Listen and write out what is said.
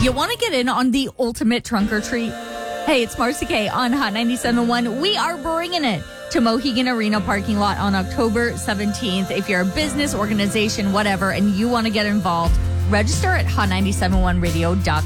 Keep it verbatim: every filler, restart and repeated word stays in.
You want to get in on the ultimate trunk or treat? Hey, it's Marcy K on Hot ninety-seven point one. We are bringing it to Mohegan Arena parking lot on October seventeenth. If you're a business, organization, whatever, and you want to get involved, register at hot nine seven one radio dot com.